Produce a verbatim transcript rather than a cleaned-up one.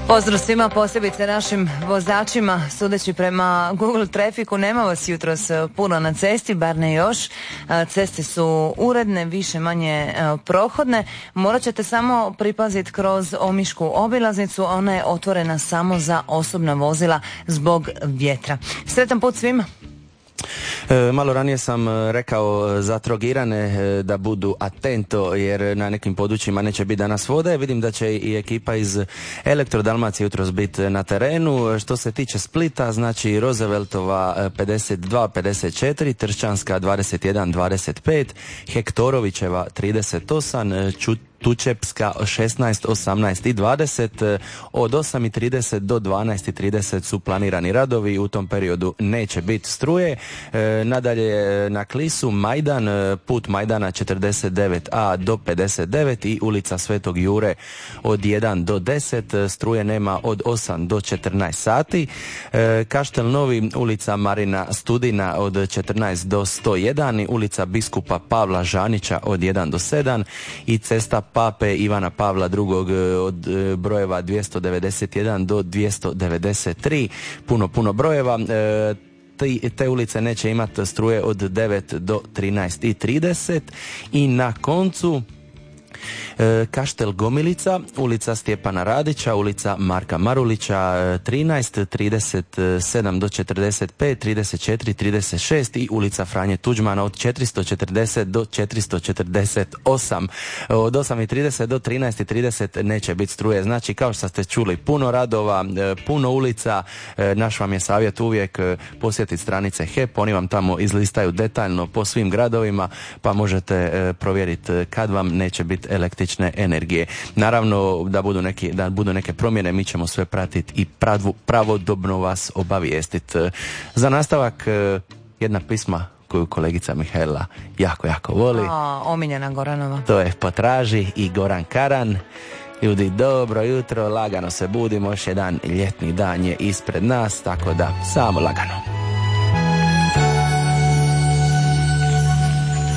Pozdrav svima, posebice našim vozačima. Sudeći prema Google Trafiku, nema vas jutros puno na cesti, bar ne još. Ceste su uredne, više manje prohodne. Morat ćete samo pripaziti kroz Omišku obilaznicu, ona je otvorena samo za osobna vozila zbog vjetra. Sretan put svima! E, malo ranije sam rekao za Trogirane e, da budu atento jer na nekim područjima neće biti danas vode. Vidim da će i ekipa iz Elektro Dalmacije jutros biti na terenu. Što se tiče Splita, znači Rozeveltova pedeset dva pedeset četiri, Tršćanska dvadeset jedan dvadeset pet, Hektorovićeva trideset osam, Čut Tučepska šesnaest, osamnaest i dvadeset, od osam i trideset do dvanaest i trideset su planirani radovi, u tom periodu neće biti struje. E, nadalje na Klisu Majdan, put Majdana četrdeset devet a do pedeset devet i ulica Svetog Jure od jedan do deset, struje nema od osam do četrnaest sati. E, Kaštel Novi, ulica Marina Studina od četrnaest do sto jedan, ulica Biskupa Pavla Žanića od jedan do sedam i cesta Pape Ivana Pavla drugog od brojeva dvjesto devedeset jedan do dvjesto devedeset tri, puno, puno brojeva. E, te, te ulice neće imati struje od devet do trinaest i trideset i na koncu Kaštel Gomilica, ulica Stjepana Radića, ulica Marka Marulića trinaest, trideset sedam do četrdeset pet, trideset četiri, trideset šest i ulica Franje Tuđmana od četiristo četrdeset do četiristo četrdeset osam. Od osam i trideset do trinaest i trideset neće biti struje. Znači, kao što ste čuli, puno radova, puno ulica. Naš vam je savjet uvijek posjetiti stranice H E P, oni vam tamo izlistaju detaljno po svim gradovima, pa možete provjeriti kad vam neće biti električne energije. Naravno, da budu, neki, da budu neke promjene, mi ćemo sve pratiti i pravu, pravodobno vas obavijestiti. Za nastavak, jedna pisma koju kolegica Mihajla jako, jako voli. O, omiljena Goranova. To je Potraži i Goran Karan. Ljudi, dobro jutro, lagano se budimo, još jedan ljetni dan je ispred nas, tako da samo lagano.